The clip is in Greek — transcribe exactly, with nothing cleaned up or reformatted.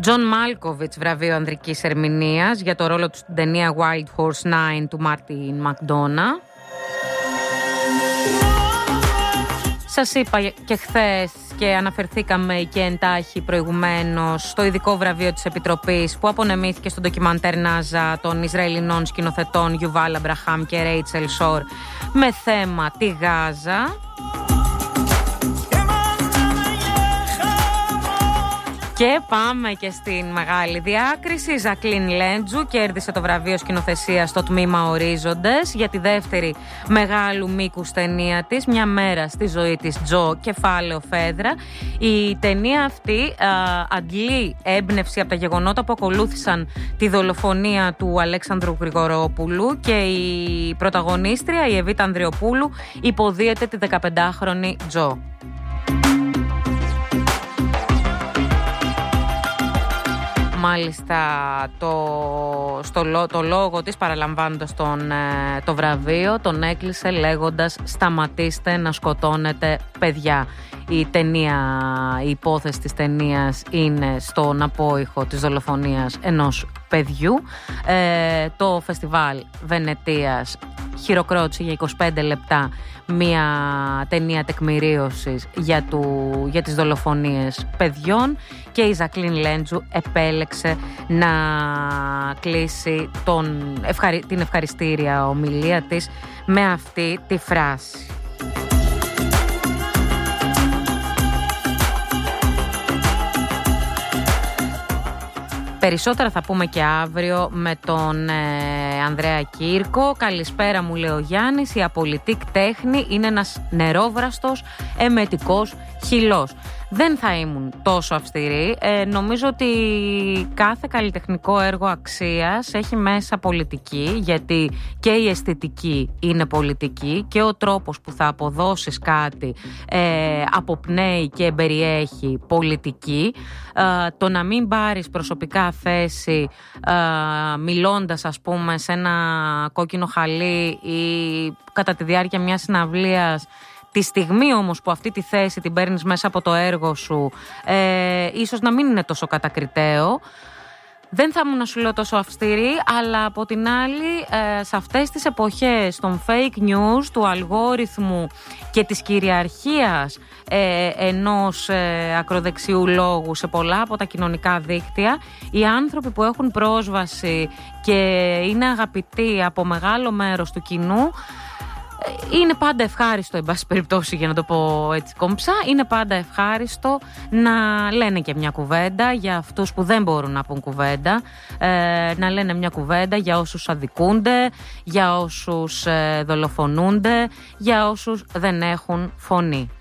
Τζον Μάλκοβιτς, βραβείο ανδρικής ερμηνείας για το ρόλο του στην ταινία Wild Horse εννιά του Μάρτιν Μακντόνα. Σας είπα και χθες και αναφερθήκαμε και εντάχει προηγουμένως στο ειδικό βραβείο της Επιτροπής που απονεμήθηκε στο ντοκιμαντέρ Νάζα των Ισραηλινών σκηνοθετών Γιουβάλ Αμπραχάμ και Ρέιτσελ Σόρ με θέμα τη Γάζα. Και πάμε και στην μεγάλη διάκριση. Η Ζακλίν Λέντζου κέρδισε το βραβείο σκηνοθεσίας στο τμήμα Ορίζοντες για τη δεύτερη μεγάλου μήκους ταινία της, Μια μέρα στη ζωή της Τζο, κεφάλαιο Φέδρα. Η ταινία αυτή α, αντλεί έμπνευση από τα γεγονότα που ακολούθησαν τη δολοφονία του Αλέξανδρου Γρηγορόπουλου και η πρωταγωνίστρια, η Εβίτα Ανδριοπούλου, υποδίεται τη δεκαπεντάχρονη Τζο. Μάλιστα το, στο, το λόγο της, παραλαμβάνοντας τον, το βραβείο, τον έκλεισε λέγοντας «Σταματήστε να σκοτώνετε παιδιά». Η ταινία, η υπόθεση της ταινίας είναι στον απόϊχο της δολοφονίας ενός παιδιού. Ε, το φεστιβάλ Βενετίας χειροκρότησε για είκοσι πέντε λεπτά μια ταινία τεκμηρίωσης για, του, για τις δολοφονίες παιδιών και η Ζακλίν Λέντζου επέλεξε να κλείσει τον, την ευχαριστήρια ομιλία της με αυτή τη φράση. Περισσότερα θα πούμε και αύριο με τον ε, Ανδρέα Κύρκο. Καλησπέρα, μου λέει ο Γιάννης. Η απολυτικ τέχνη είναι ένας νερόβραστος, εμετικός χυλός. Δεν θα ήμουν τόσο αυστηρή. Ε, νομίζω ότι κάθε καλλιτεχνικό έργο αξίας έχει μέσα πολιτική, γιατί και η αισθητική είναι πολιτική και ο τρόπος που θα αποδώσεις κάτι ε, αποπνέει και περιέχει πολιτική. Ε, το να μην πάρεις προσωπικά θέση ε, μιλώντας, ας πούμε, σε ένα κόκκινο χαλί ή κατά τη διάρκεια μιας συναυλίας, τη στιγμή όμως που αυτή τη θέση την παίρνεις μέσα από το έργο σου, ε, ίσως να μην είναι τόσο κατακριτέο. Δεν θα ήμουν, να σου λέω, τόσο αυστηρή, αλλά από την άλλη, ε, σε αυτές τις εποχές των fake news, του αλγόριθμου και της κυριαρχίας ε, ενός ε, ακροδεξιού λόγου σε πολλά από τα κοινωνικά δίκτυα, οι άνθρωποι που έχουν πρόσβαση και είναι αγαπητοί από μεγάλο μέρος του κοινού, είναι πάντα ευχάριστο, εν πάση περιπτώσει, για να το πω έτσι κόμψα, είναι πάντα ευχάριστο να λένε και μια κουβέντα για αυτούς που δεν μπορούν να πούν κουβέντα, ε, να λένε μια κουβέντα για όσους αδικούνται, για όσους ε, δολοφονούνται, για όσους δεν έχουν φωνή.